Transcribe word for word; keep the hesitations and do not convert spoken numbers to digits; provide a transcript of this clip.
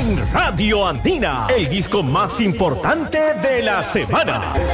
en Radio Andina, el disco más importante de la semana.